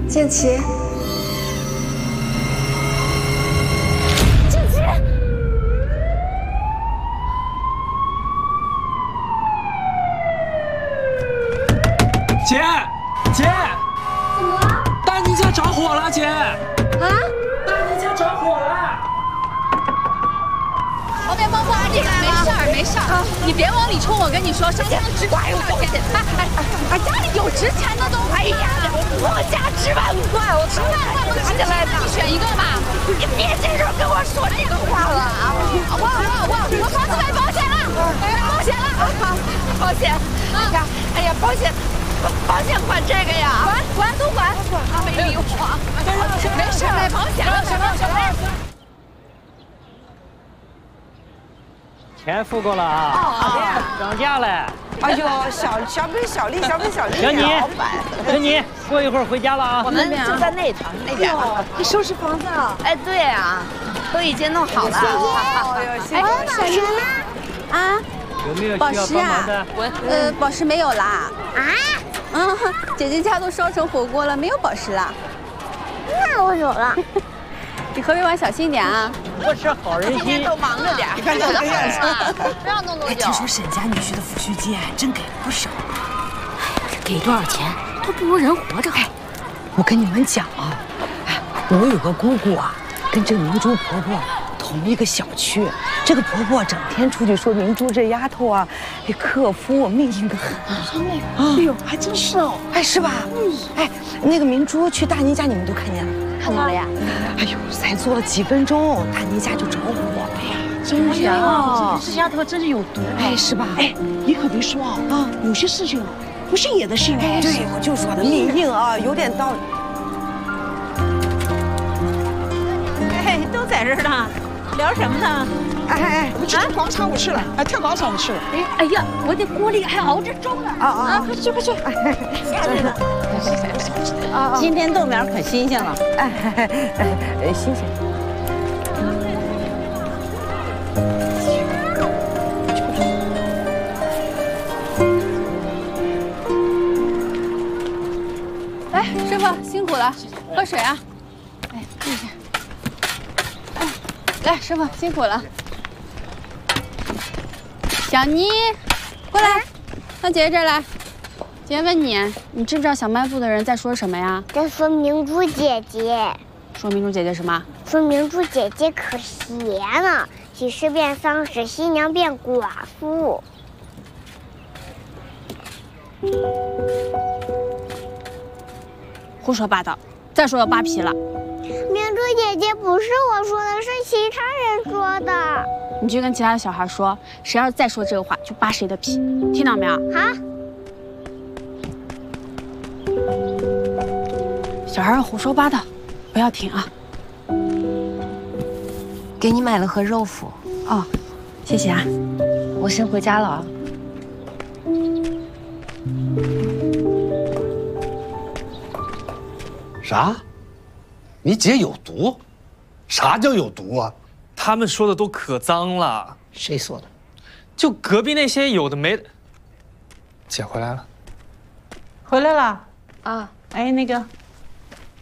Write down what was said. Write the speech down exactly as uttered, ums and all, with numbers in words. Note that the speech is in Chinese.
建奇， 建奇， 姐，姐， 怎么了？ 大妮家着火了，姐！啊！ 大妮家着火了！ 旁边帮帮进来了，没事儿，没事儿，你别往里冲，我跟你说，上香值百万块钱，哎哎哎，家里有值钱的东西，哎呀，我家值万块，我十万块不拿起来的，你选一个吧，你别这时候跟我说这个话了啊！我我我我房子买保险了，买保险了啊！保险，哎呀，哎呀，保险。保险管这个呀，管管都管，他没理我，没事，买保险了，什么什么？ 钱付过了啊，哦，涨价了。 哎呦，小小本小利，小本小利。 小妮，小妮，过一会儿回家了啊。 我们就在那头那边。 你收拾房子啊？ 哎，对啊，都已经弄好了。 哎呦，谢谢。 宝石呢？啊？ 有没有需要帮忙的？ 呃，宝石没有啦。啊？嗯，姐姐家都烧成火锅了，没有宝石了。 那我走了。 你喝这碗小心点啊！ 我是好人心， 都忙着点。 你看这个样子， 不要弄多久。 听说沈家女婿的抚恤金还真给了不少。 这给多少钱都不如人活着好。 我跟你们讲啊，哎，我有个姑姑啊，跟这个明珠婆婆同一个小区。这个婆婆整天出去说明珠这丫头啊，哎，克夫，命硬得很。哎呦，还真是哦。哎，是吧？嗯。哎，那个明珠去大妮家，你们都看见了？ 看到了呀。 哎呦，才坐了几分钟，大妮家就着火了呀！ 真是啊， 这丫头真是有毒。 哎，是吧？ 哎，你可别说啊，啊，有些事情不信也得信。 哎，对，我就说的命硬啊，有点道理。 哎，都在这儿呢，聊什么呢？ 哎哎哎， 我们去跳广场舞去了，哎，跳广场舞去了。 哎哎呀，我的锅里还熬着粥呢。 啊啊！ 快去快去！ 下去了。 啊，今天豆苗可新鲜了。 哎哎哎，新鲜。 来，师傅辛苦了，喝水啊。哎，谢谢。哎，来，师傅辛苦了。小妮，过来，到姐姐这儿来。姐姐问你，你知不知道小卖部的人在说什么呀？ 在说明珠姐姐， 说明珠姐姐什么？ 说明珠姐姐可邪呢，喜事变丧事，新娘变寡妇。 胡说八道！再说要扒皮了。 明珠姐姐不是我说的，是其他人说的。 你去跟其他的小孩说，谁要是再说这个话，就扒谁的皮，听到没有？ 好。 小孩胡说八道，不要听啊！ 给你买了盒肉脯。 哦，谢谢啊。 我先回家了啊。 啥？你姐有毒？啥叫有毒啊？ 他们说的都可脏了。 谁说的？ 就隔壁那些有的没的。姐回来了。 回来了啊。 哎，那个